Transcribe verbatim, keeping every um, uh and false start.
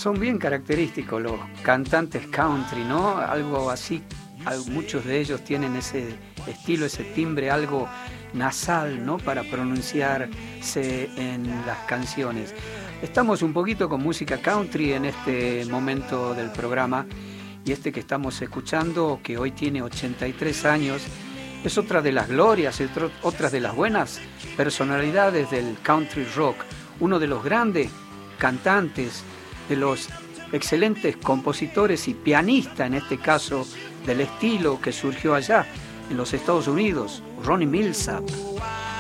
son bien característicos los cantantes country, ¿no? Algo así, muchos de ellos tienen ese estilo, ese timbre algo nasal, ¿no? Para pronunciarse en las canciones. Estamos un poquito con música country en este momento del programa, y este que estamos escuchando, que hoy tiene ochenta y tres años, es otra de las glorias, es otra de las buenas personalidades del country rock, uno de los grandes cantantes, de los excelentes compositores y pianistas, en este caso, del estilo que surgió allá en los Estados Unidos, Ronnie Milsap.